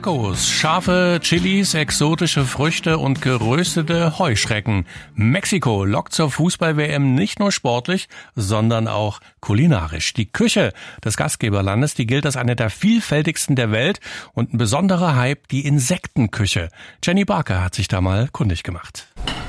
Tacos, scharfe Chilis, exotische Früchte und geröstete Heuschrecken. Mexiko lockt zur Fußball-WM nicht nur sportlich, sondern auch kulinarisch. Die Küche des Gastgeberlandes, die gilt als eine der vielfältigsten der Welt und ein besonderer Hype, die Insektenküche. Jenny Barker hat sich da mal kundig gemacht.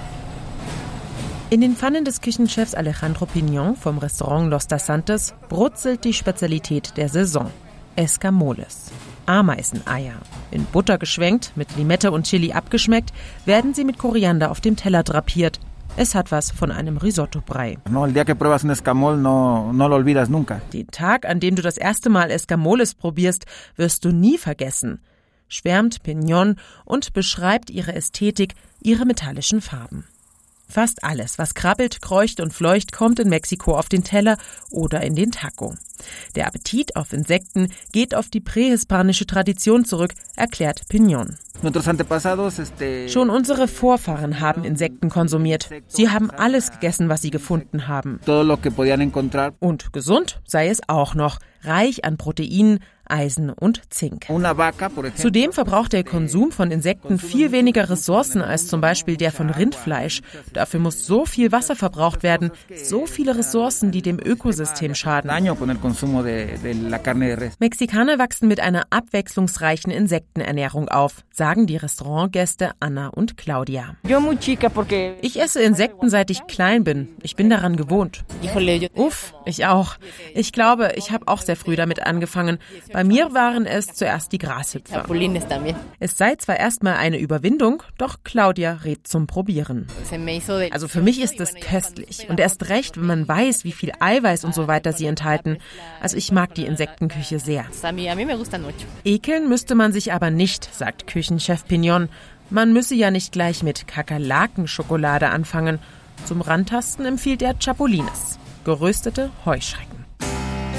In den Pfannen des Küchenchefs Alejandro Piñón vom Restaurant Los Tasantes brutzelt die Spezialität der Saison: Escamoles. Ameiseneier. In Butter geschwenkt, mit Limette und Chili abgeschmeckt, werden sie mit Koriander auf dem Teller drapiert. Es hat was von einem Risotto-Brei. Den Tag, an dem du das erste Mal Escamoles probierst, wirst du nie vergessen, schwärmt Piñón und beschreibt ihre Ästhetik, ihre metallischen Farben. Fast alles, was krabbelt, kreucht und fleucht, kommt in Mexiko auf den Teller oder in den Taco. Der Appetit auf Insekten geht auf die prähispanische Tradition zurück, erklärt Piñón. Schon unsere Vorfahren haben Insekten konsumiert. Sie haben alles gegessen, was sie gefunden haben. Und gesund sei es auch noch, reich an Proteinen, Eisen und Zink. Zudem verbraucht der Konsum von Insekten viel weniger Ressourcen als zum Beispiel der von Rindfleisch. Dafür muss so viel Wasser verbraucht werden, so viele Ressourcen, die dem Ökosystem schaden. Mexikaner wachsen mit einer abwechslungsreichen Insektenernährung auf, sagen die Restaurantgäste Anna und Claudia. Ich esse Insekten, seit ich klein bin. Ich bin daran gewohnt. Uff, ich auch. Ich glaube, ich habe auch sehr früh damit angefangen. Bei mir waren es zuerst die Grashüpfer. Es sei zwar erstmal eine Überwindung, doch Claudia rät zum Probieren. Also für mich ist es köstlich. Und erst recht, wenn man weiß, wie viel Eiweiß und so weiter sie enthalten. Also ich mag die Insektenküche sehr. Ekeln müsste man sich aber nicht, sagt Küchenchef Piñón. Man müsse ja nicht gleich mit Kakerlakenschokolade anfangen. Zum Rantasten empfiehlt er Chapulines, geröstete Heuschrecken.